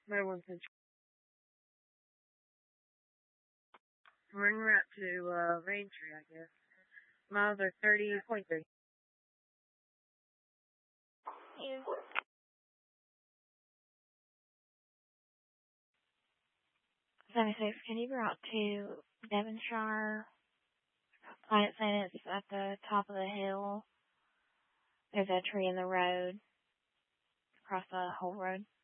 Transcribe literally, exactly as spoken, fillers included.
My one's in Ring Wrap to uh, Main Street, I guess. Miles are thirty point three. Yeah. seventy-six, can you go out to Devonshire? Client saying it's at the top of the hill. There's a tree in the road. Across the whole road.